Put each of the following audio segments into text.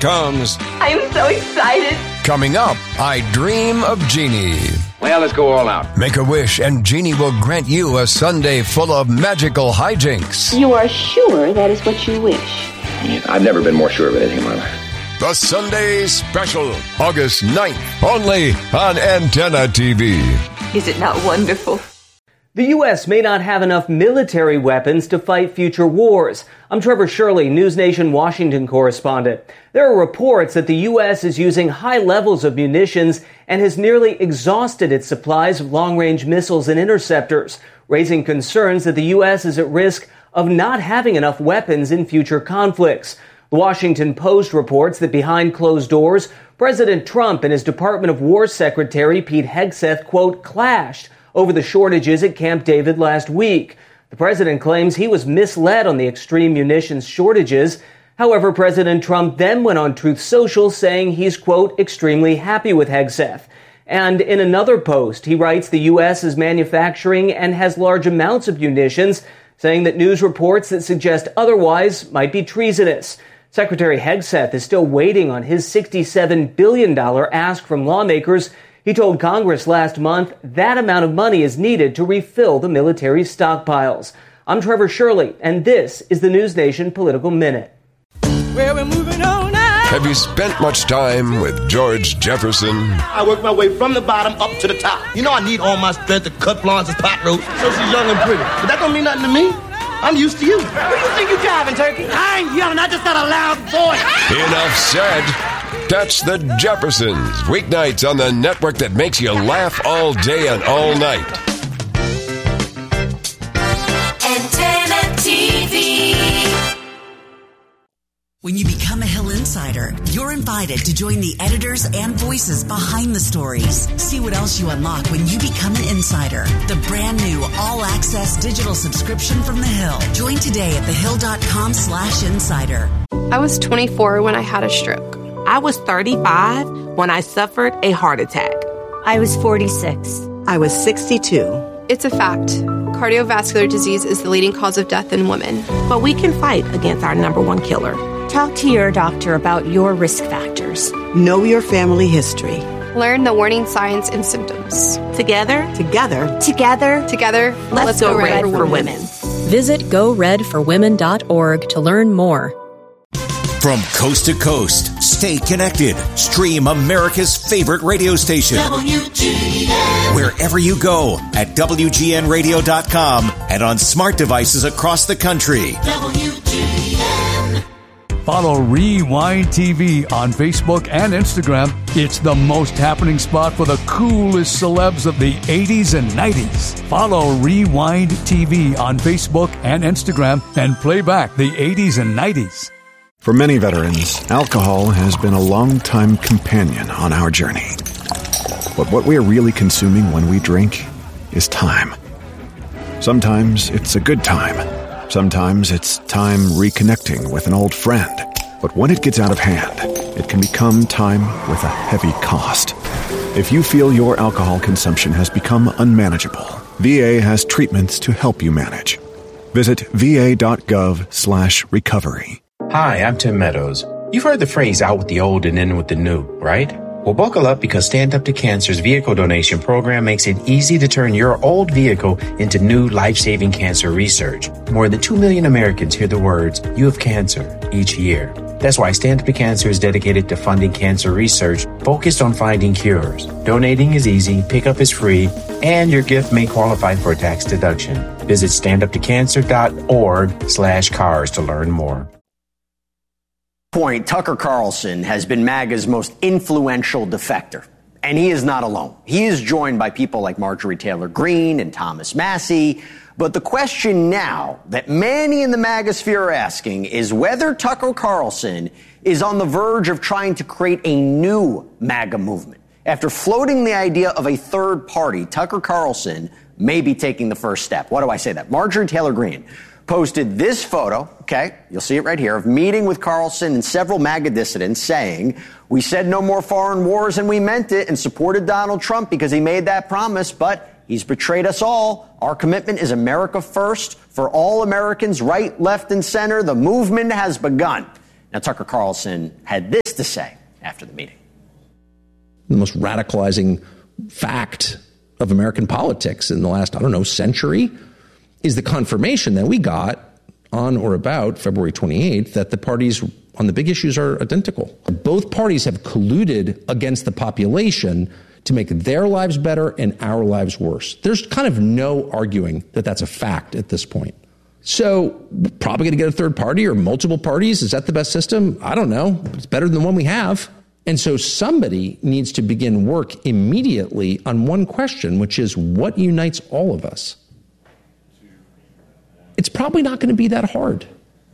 comes. I am so excited. Coming up, I Dream of Jeannie. Well, let's go all out. Make a wish and Jeannie will grant you a Sunday full of magical hijinks. You are sure that is what you wish? I've never been more sure of anything in my life. The Sunday Special, August 9th, only on Antenna TV. Is it not wonderful? The U.S. may not have enough military weapons to fight future wars. I'm Trevor Shirley, News Nation Washington correspondent. There are reports that the U.S. is using high levels of munitions and has nearly exhausted its supplies of long-range missiles and interceptors, raising concerns that the U.S. is at risk of not having enough weapons in future conflicts. The Washington Post reports that behind closed doors, President Trump and his Department of War Secretary Pete Hegseth, quote, clashed over the shortages at Camp David last week. The president claims he was misled on the extreme munitions shortages. However, President Trump then went on Truth Social saying he's, quote, extremely happy with Hegseth. And in another post, he writes the U.S. is manufacturing and has large amounts of munitions, saying that news reports that suggest otherwise might be treasonous. Secretary Hegseth is still waiting on his $67 billion ask from lawmakers. He told Congress last month that amount of money is needed to refill the military's stockpiles. I'm Trevor Shirley, and this is the News Nation Political Minute. Well, we're moving on now. Have you spent much time with George Jefferson? I work my way from the bottom up to the top. You know I need all my strength to cut Florence's pot roast so she's young and pretty. But that don't mean nothing to me. I'm used to you. Where you think you're driving, Turkey? I ain't yelling. I just got a loud voice. Enough said. Catch the Jeffersons, weeknights on the network that makes you laugh all day and all night. Antenna TV. When you become a Hill Insider, you're invited to join the editors and voices behind the stories. See what else you unlock when you become an insider. The brand new all-access digital subscription from The Hill. Join today at thehill.com/insider. I was 24 when I had a stroke. I was 35 when I suffered a heart attack. I was 46. I was 62. It's a fact. Cardiovascular disease is the leading cause of death in women. But we can fight against our number one killer. Talk to your doctor about your risk factors. Know your family history. Learn the warning signs and symptoms. Together, let's go Red for Women. Visit GoRedForWomen.org to learn more. From coast to coast, stay connected. Stream America's favorite radio station. WGN. Wherever you go at WGNradio.com and on smart devices across the country. WGN. Follow Rewind TV on Facebook and Instagram. It's the most happening spot for the coolest celebs of the 80s and 90s. Follow Rewind TV on Facebook and Instagram and play back the 80s and 90s. For many veterans, alcohol has been a long-time companion on our journey. But what we are really consuming when we drink is time. Sometimes it's a good time. Sometimes it's time reconnecting with an old friend. But when it gets out of hand, it can become time with a heavy cost. If you feel your alcohol consumption has become unmanageable, VA has treatments to help you manage. Visit va.gov/recovery. Hi, I'm Tim Meadows. You've heard the phrase out with the old and in with the new, right? Well, buckle up because Stand Up to Cancer's vehicle donation program makes it easy to turn your old vehicle into new life-saving cancer research. More than 2 million Americans hear the words, "You have cancer," each year. That's why Stand Up to Cancer is dedicated to funding cancer research focused on finding cures. Donating is easy, pickup is free, and your gift may qualify for a tax deduction. Visit standuptocancer.org/cars to learn more. Point, Tucker Carlson has been MAGA's most influential defector, and he is not alone. He is joined by people like Marjorie Taylor Greene and Thomas Massie. But the question now that many in the MAGA sphere are asking is whether Tucker Carlson is on the verge of trying to create a new MAGA movement. After floating the idea of a third party, Tucker Carlson may be taking the first step. Why do I say that? Marjorie Taylor Greene posted this photo, okay, you'll see it right here, of meeting with Carlson and several MAGA dissidents saying, "We said no more foreign wars and we meant it and supported Donald Trump because he made that promise, but he's betrayed us all. Our commitment is America first for all Americans, right, left, and center. The movement has begun." Now, Tucker Carlson had this to say after the meeting. The most radicalizing fact of American politics in the last, century is the confirmation that we got on or about February 28th that the parties on the big issues are identical. Both parties have colluded against the population to make their lives better and our lives worse. There's kind of no arguing that that's a fact at this point. So probably going to get a third party or multiple parties. Is that the best system? I don't know. It's better than the one we have. And so somebody needs to begin work immediately on one question, which is what unites all of us? It's probably not going to be that hard.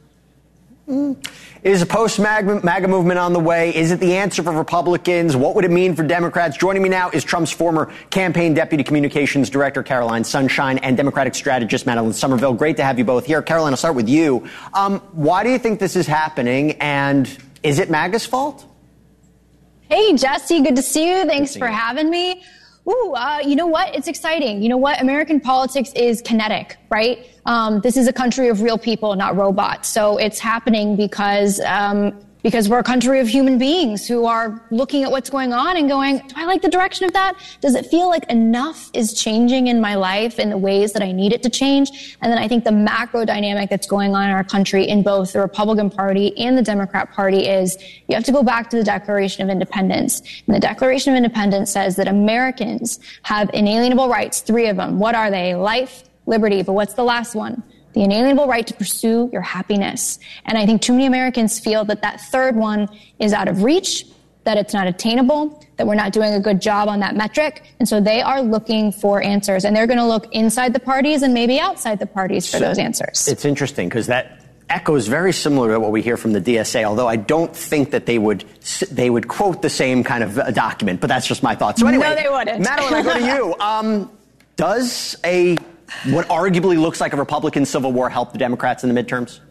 Is a post-MAGA movement on the way? Is it the answer for Republicans? What would it mean for Democrats? Joining me now is Trump's former campaign deputy communications director, Caroline Sunshine, and Democratic strategist, Madeline Somerville. Great to have you both here. Caroline, I'll start with you. Why do you think this is happening, and is it MAGA's fault? Hey, Jesse, good to see you. Thanks for having me. You know what? It's exciting. You know what? American politics is kinetic, right? This is a country of real people, not robots. So it's happening because we're a country of human beings who are looking at what's going on and going, do I like the direction of that? Does it feel like enough is changing in my life in the ways that I need it to change? And then I think the macro dynamic that's going on in our country in both the Republican Party and the Democrat Party is you have to go back to the Declaration of Independence. And the Declaration of Independence says that Americans have inalienable rights, 3 of them. What are they? Life, liberty, but what's the last one? The inalienable right to pursue your happiness. And I think too many Americans feel that that third one is out of reach, that it's not attainable, that we're not doing a good job on that metric. And so they are looking for answers, and they're going to look inside the parties and maybe outside the parties for those answers. It's interesting because that echoes very similar to what we hear from the DSA, although I don't think that they would quote the same kind of document, but that's just my thought. So anyway, no, they wouldn't. Madeline, I go to you. Does what arguably looks like a Republican civil war help the Democrats in the midterms?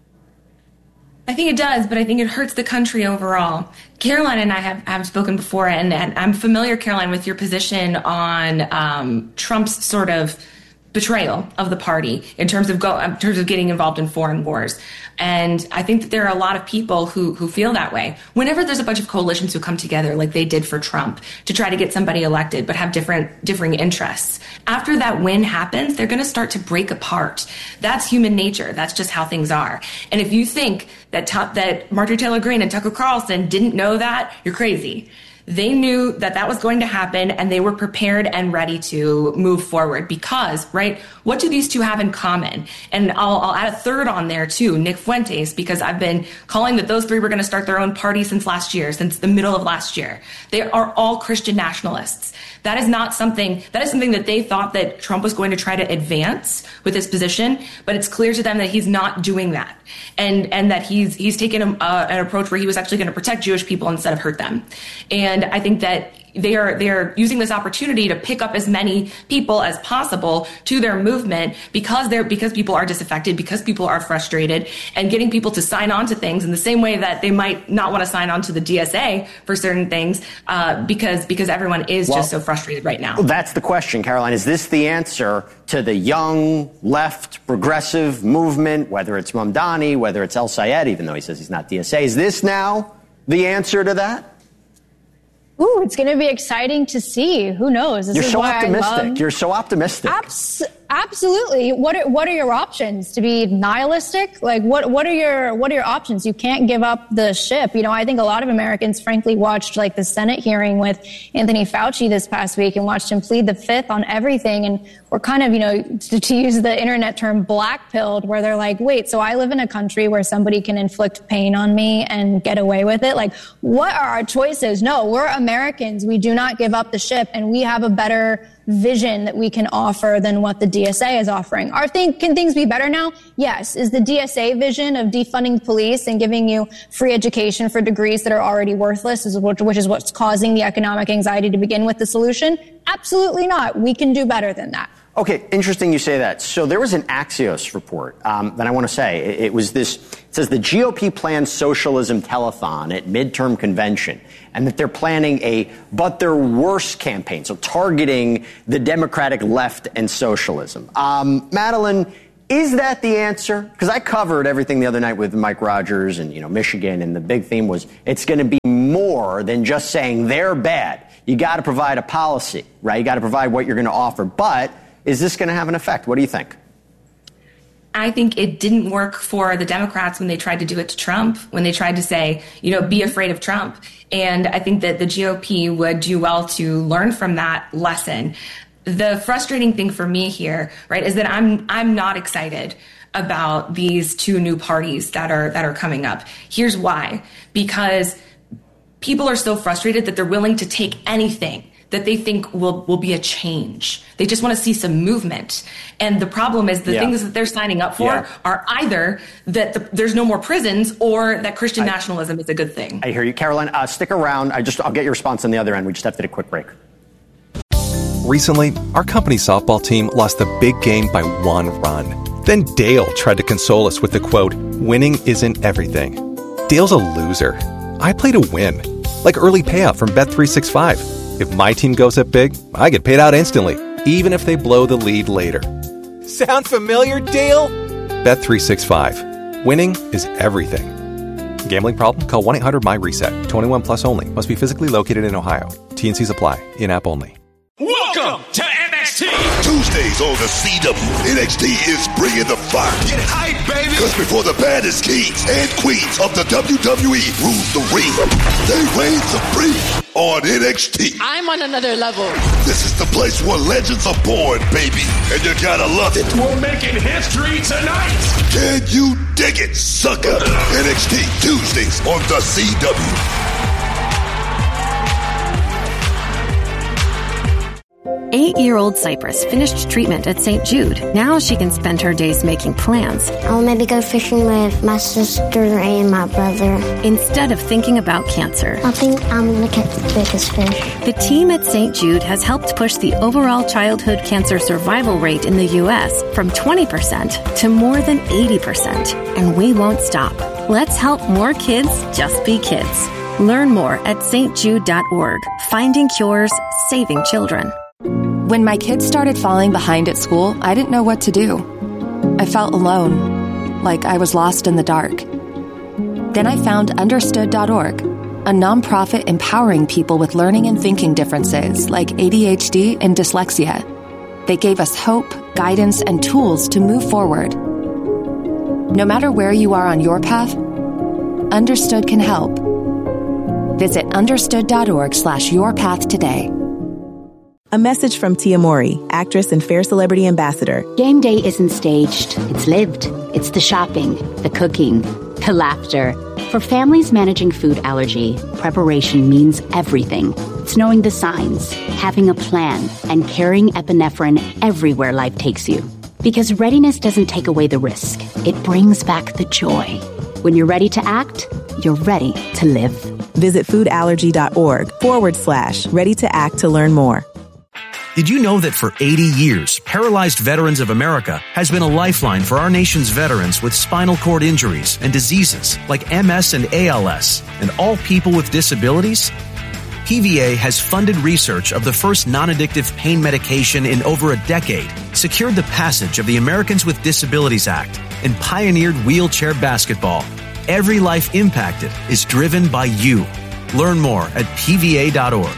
I think it does, but I think it hurts the country overall. Caroline and I have spoken before, and I'm familiar, Caroline, with your position on Trump's sort of betrayal of the party in terms of getting involved in foreign wars. And I think that there are a lot of people who feel that way. Whenever there's a bunch of coalitions who come together like they did for Trump to try to get somebody elected but have differing interests, after that win happens, they're going to start to break apart. That's human nature. That's just how things are. And if you think that Marjorie Taylor Greene and Tucker Carlson didn't know that, you're crazy. They knew that was going to happen, and they were prepared and ready to move forward because, right, what do these two have in common? And I'll add a third on there too, Nick Fuentes, because I've been calling that those 3 were going to start their own party since the middle of last year. They are all Christian nationalists. That is something that they thought that Trump was going to try to advance with his position, but it's clear to them that he's not doing that. And that he's taken an approach where he was actually going to protect Jewish people instead of hurt them. And I think that they are using this opportunity to pick up as many people as possible to their movement because people are disaffected, because people are frustrated, and getting people to sign on to things in the same way that they might not want to sign on to the DSA for certain things because everyone is just so frustrated right now. Well, that's the question, Caroline. Is this the answer to the young left progressive movement, whether it's Mamdani, whether it's El Sayed, even though he says he's not DSA? Is this now the answer to that? Ooh, it's going to be exciting to see. Who knows? You're so optimistic. You're so optimistic. Absolutely. What are your options? To be nihilistic? Like what are your options? You can't give up the ship. You know, I think a lot of Americans frankly watched like the Senate hearing with Anthony Fauci this past week and watched him plead the fifth on everything, and we're kind of, you know, to use the internet term, black-pilled, where they're like, wait, so I live in a country where somebody can inflict pain on me and get away with it? Like, what are our choices? No, we're Americans. We do not give up the ship, and we have a better vision that we can offer than what the DSA is offering. Can things be better now? Yes. Is the DSA vision of defunding police and giving you free education for degrees that are already worthless, which is what's causing the economic anxiety to begin with, the solution? Absolutely not. We can do better than that. Okay, interesting you say that. So there was an Axios report that I want to say. It says the GOP plans socialism telethon at midterm convention, and that they're planning a but they're worse campaign, so targeting the Democratic left and socialism. Madeline, Is that the answer? Because I covered everything the other night with Mike Rogers and, Michigan, and the big theme was it's going to be more than just saying they're bad. You got to provide a policy, right? You got to provide what you're going to offer. But is this going to have an effect? What do you think? I think it didn't work for the Democrats when they tried to do it to Trump, when they tried to say, be afraid of Trump. And I think that the GOP would do well to learn from that lesson. The frustrating thing for me here, right, is that I'm not excited about these two new parties that are coming up. Here's why. Because people are so frustrated that they're willing to take anything that they think will be a change. They just want to see some movement. And the problem is the things that they're signing up for are either that there's no more prisons or that Christian nationalism is a good thing. I hear you. Caroline, stick around. I'll get your response on the other end. We just have to take a quick break. Recently, our company softball team lost the big game by 1 run. Then Dale tried to console us with the quote, "Winning isn't everything." Dale's a loser. I play to win, like early payout from Bet365. If my team goes up big, I get paid out instantly, even if they blow the lead later. Sound familiar, Dale? Bet365. Winning is everything. Gambling problem? Call 1-800-MY-RESET. 21 plus only. Must be physically located in Ohio. T&Cs apply. In-app only. Welcome to NXT. Tuesdays on the CW. NXT is bringing the fire. Get hype, baby. Because before the baddest kings and queens of the WWE rule the ring, they reign supreme on NXT. I'm on another level. This is the place where legends are born, baby. And you gotta love it. We're making history tonight. Can you dig it, sucker? NXT Tuesdays on the CW. 8-year-old Cypress finished treatment at St. Jude. Now she can spend her days making plans. I'll maybe go fishing with my sister and my brother. Instead of thinking about cancer. I think I'm going to catch the biggest fish. The team at St. Jude has helped push the overall childhood cancer survival rate in the U.S. from 20% to more than 80%. And we won't stop. Let's help more kids just be kids. Learn more at stjude.org. Finding cures, saving children. When my kids started falling behind at school, I didn't know what to do. I felt alone, like I was lost in the dark. Then I found Understood.org, a nonprofit empowering people with learning and thinking differences like ADHD and dyslexia. They gave us hope, guidance, and tools to move forward. No matter where you are on your path, Understood can help. Visit understood.org/yourpath today. A message from Tia Mori, actress and Fair Celebrity Ambassador. Game day isn't staged. It's lived. It's the shopping, the cooking, the laughter. For families managing food allergy, preparation means everything. It's knowing the signs, having a plan, and carrying epinephrine everywhere life takes you. Because readiness doesn't take away the risk. It brings back the joy. When you're ready to act, you're ready to live. Visit foodallergy.org/ready to act to learn more. Did you know that for 80 years, Paralyzed Veterans of America has been a lifeline for our nation's veterans with spinal cord injuries and diseases like MS and ALS, and all people with disabilities? PVA has funded research of the first non-addictive pain medication in over a decade, secured the passage of the Americans with Disabilities Act, and pioneered wheelchair basketball. Every life impacted is driven by you. Learn more at pva.org.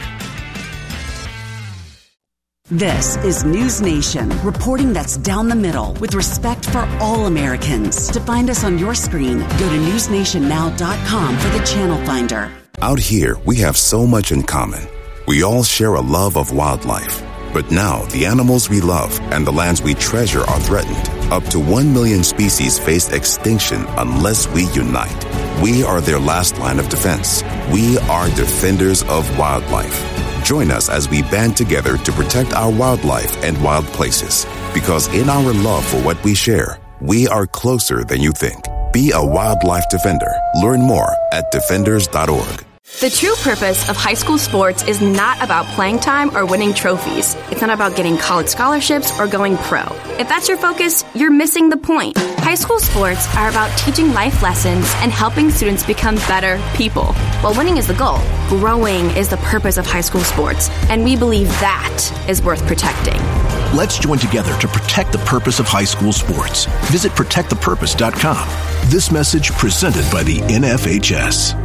This is News Nation, reporting that's down the middle with respect for all Americans. To find us on your screen, go to newsnationnow.com for the channel finder. Out here, we have so much in common. We all share a love of wildlife. But now, the animals we love and the lands we treasure are threatened. Up to 1 million species face extinction unless we unite. We are their last line of defense. We are defenders of wildlife. Join us as we band together to protect our wildlife and wild places. Because in our love for what we share, we are closer than you think. Be a wildlife defender. Learn more at defenders.org. The true purpose of high school sports is not about playing time or winning trophies. It's not about getting college scholarships or going pro. If that's your focus, you're missing the point. High school sports are about teaching life lessons and helping students become better people. While winning is the goal, growing is the purpose of high school sports, and we believe that is worth protecting. Let's join together to protect the purpose of high school sports. Visit protectthepurpose.com. This message presented by the NFHS.